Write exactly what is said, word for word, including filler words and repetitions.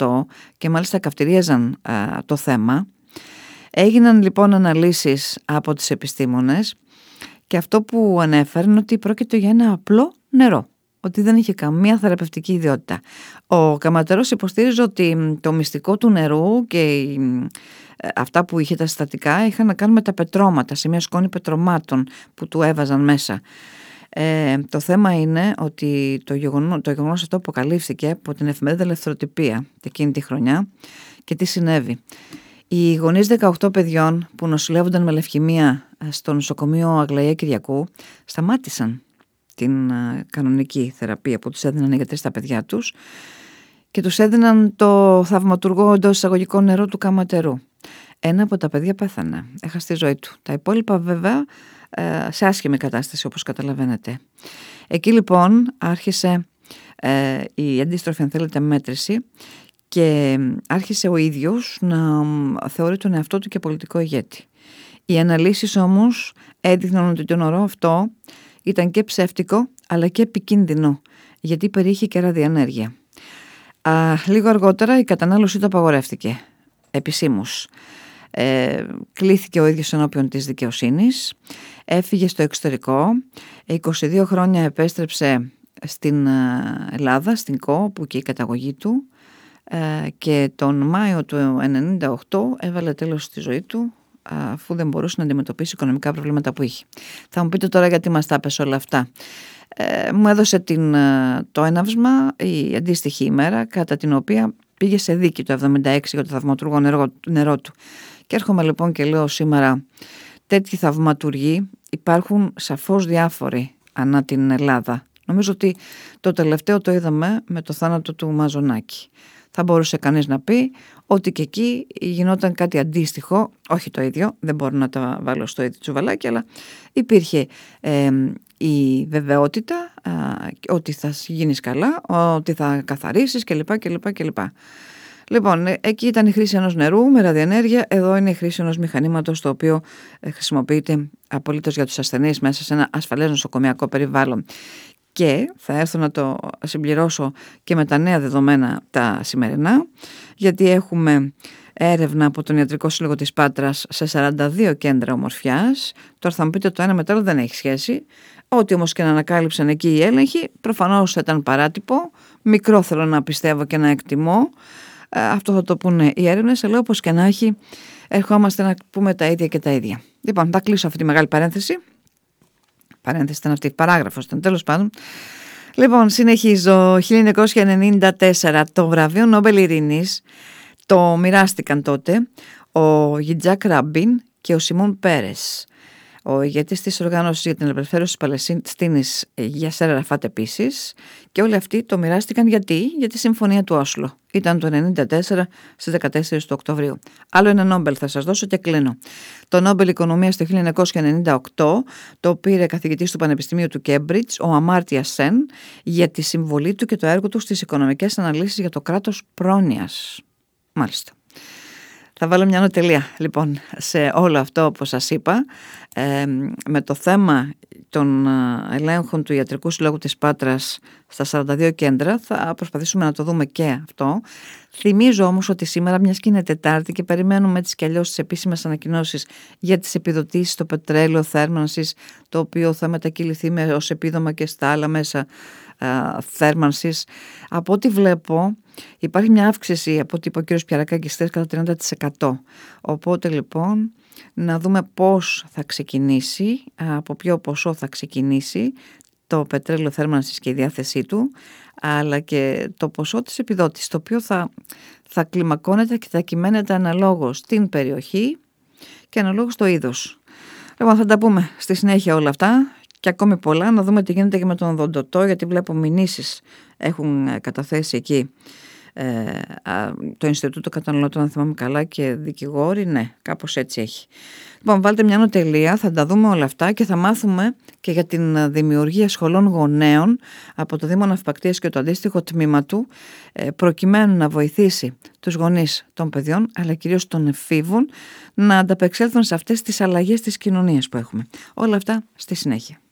αυτό και μάλιστα καυτηρίαζαν α, το θέμα. Έγιναν λοιπόν αναλύσεις από τις επιστήμονες και αυτό που ανέφεραν είναι ότι πρόκειται για ένα απλό νερό, ότι δεν είχε καμία θεραπευτική ιδιότητα. Ο Καματερός υποστήριζε ότι το μυστικό του νερού και αυτά που είχε τα συστατικά είχαν να κάνουν με τα πετρώματα, σε μια σκόνη πετρωμάτων που του έβαζαν μέσα. Ε, το θέμα είναι ότι το γεγονός, το γεγονός αυτό αποκαλύφθηκε από την εφημερίδα Ελευθεροτυπία εκείνη τη χρονιά. Και τι συνέβη? Οι γονείς δεκαοκτώ παιδιών που νοσηλεύονταν με λευκαιμία στο νοσοκομείο Αγλαία Κυριακού σταμάτησαν την uh, κανονική θεραπεία που τους έδιναν οι γιατροί στα παιδιά τους και τους έδιναν το θαυματουργό εντός εισαγωγικών νερό του Καματερού. Ένα από τα παιδιά πέθανε, έχασε τη ζωή του. Τα υπόλοιπα βέβαια uh, σε άσχημη κατάσταση, όπως καταλαβαίνετε. Εκεί λοιπόν άρχισε uh, η αντίστροφη, αν θέλετε, μέτρηση και άρχισε ο ίδιος να θεωρεί τον εαυτό του και πολιτικό ηγέτη. Οι αναλύσεις όμως έδειχναν ότι το νερό αυτό ήταν και ψεύτικο αλλά και επικίνδυνο, γιατί περιείχε και ραδιενέργεια. Α, λίγο αργότερα η κατανάλωσή του απαγορεύτηκε επισήμως. Ε, κλήθηκε ο ίδιος ενώπιον της δικαιοσύνης, έφυγε στο εξωτερικό, είκοσι δύο χρόνια επέστρεψε στην Ελλάδα, στην ΚΟ, που και η καταγωγή του, ε, και τον Μάιο του χίλια εννιακόσια ενενήντα οκτώ έβαλε τέλος στη ζωή του, αφού δεν μπορούσε να αντιμετωπίσει οικονομικά προβλήματα που είχε. Θα μου πείτε τώρα γιατί μας τα έπεσε όλα αυτά. Ε, μου έδωσε την, το έναυσμα η αντίστοιχη ημέρα κατά την οποία πήγε σε δίκη το εβδομήντα έξι για το θαυματουργό νερό, νερό του. Και έρχομαι λοιπόν και λέω σήμερα, τέτοιοι θαυματουργοί υπάρχουν σαφώς διάφοροι ανά την Ελλάδα. Νομίζω ότι το τελευταίο το είδαμε με το θάνατο του Μαζονάκη. Θα μπορούσε κανείς να πει ότι και εκεί γινόταν κάτι αντίστοιχο, όχι το ίδιο, δεν μπορώ να τα βάλω στο ίδιο τσουβαλάκι, αλλά υπήρχε ε, η βεβαιότητα ε, ότι θα γίνεις καλά, ότι θα καθαρίσεις κλπ. κλπ, κλπ. Λοιπόν, εκεί ήταν η χρήση ενός νερού με ραδιενέργεια, εδώ είναι η χρήση ενός μηχανήματος το οποίο χρησιμοποιείται απολύτως για τους ασθενείς μέσα σε ένα ασφαλές νοσοκομιακό περιβάλλον. Και θα έρθω να το συμπληρώσω και με τα νέα δεδομένα τα σημερινά, γιατί έχουμε έρευνα από τον Ιατρικό Σύλλογο της Πάτρας σε σαράντα δύο κέντρα ομορφιάς. Τώρα θα μου πείτε το ένα με το άλλο δεν έχει σχέση. Ό,τι όμως και να ανακάλυψαν εκεί οι έλεγχοι, προφανώς ήταν παράτυπο. Μικρό θέλω να πιστεύω και να εκτιμώ. Αυτό θα το πούνε οι έρευνες, αλλά όπως και να έχει, ερχόμαστε να πούμε τα ίδια και τα ίδια. Λοιπόν, θα κλείσω αυτή τη μεγάλη παρένθεση. Παρένθεση ήταν αυτή, παράγραφος ήταν, τέλος πάντων. Λοιπόν, συνεχίζω. χίλια εννιακόσια ενενήντα τέσσερα το βραβείο Νόμπελ Ειρήνης το μοιράστηκαν τότε ο Γιτζάκ Ράμπιν και ο Σιμών Πέρες. Ο ηγέτης της οργάνωσης για την απελευθέρωση της Παλαιστίνης, Γιασέρ Αραφάτ επίσης, και όλοι αυτοί το μοιράστηκαν γιατί, για τη συμφωνία του Όσλο. Ήταν το ενενήντα τέσσερα στις δεκατέσσερις του Οκτωβρίου. Άλλο ένα Νόμπελ θα σας δώσω και κλείνω. Το Νόμπελ Οικονομίας το χίλια εννιακόσια ενενήντα οκτώ το πήρε καθηγητής του Πανεπιστημίου του Κέμπριτζ, ο Αμάρτια Σεν, για τη συμβολή του και το έργο του στις οικονομικές αναλύσεις για το κράτος πρόνοιας. Μάλιστα. Θα βάλω μια νοτελεία λοιπόν σε όλο αυτό, όπως σας είπα, ε, με το θέμα των ελέγχων του Ιατρικού Συλλόγου της Πάτρας στα σαράντα δύο κέντρα. Θα προσπαθήσουμε να το δούμε και αυτό. Θυμίζω όμως ότι σήμερα, μιας και είναι Τετάρτη και περιμένουμε έτσι κι αλλιώς τις επίσημες ανακοινώσεις για τις επιδοτήσεις στο πετρέλαιο θέρμανσης, το οποίο θα μετακυληθεί με, ως επίδομα και στα άλλα μέσα α, θέρμανσης. Από ό,τι βλέπω υπάρχει μια αύξηση, από ό,τι είπε ο κ. Πιαρακάκης, κατά τριάντα τοις εκατό. Οπότε λοιπόν να δούμε πώς θα ξεκινήσει, από ποιο ποσό θα ξεκινήσει το πετρέλαιο θέρμανσης και η διάθεσή του, αλλά και το ποσό της επιδότησης, το οποίο θα, θα κλιμακώνεται και θα κυμαίνεται αναλόγως στην περιοχή και αναλόγως στο είδος. Λοιπόν, θα τα πούμε στη συνέχεια όλα αυτά και ακόμη πολλά, να δούμε τι γίνεται και με τον Δοντοτό, γιατί βλέπω μηνύσεις έχουν καταθέσει εκεί ε, α, το Ινστιτούτο Καταναλωτών, αν θυμάμαι καλά, και δικηγόροι, ναι, κάπως έτσι έχει. Λοιπόν, βάλτε μια νοτελεία, θα τα δούμε όλα αυτά και θα μάθουμε και για την δημιουργία σχολών γονέων από το Δήμο Ναυπακτίας και το αντίστοιχο τμήμα του, προκειμένου να βοηθήσει τους γονείς των παιδιών, αλλά κυρίως των εφήβων, να ανταπεξέλθουν σε αυτές τις αλλαγές της κοινωνίας που έχουμε. Όλα αυτά στη συνέχεια.